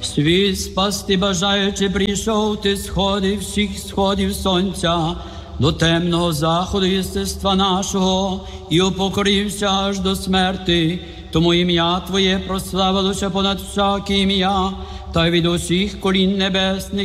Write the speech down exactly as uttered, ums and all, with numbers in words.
Світ спасти бажаючи прийшов, ти сходив всіх сходів сонця, до темного заходу єстества нашого, і упокорився аж до смерти. Тому ім'я Твоє прославилося понад всяке ім'я, та й від усіх колін небесних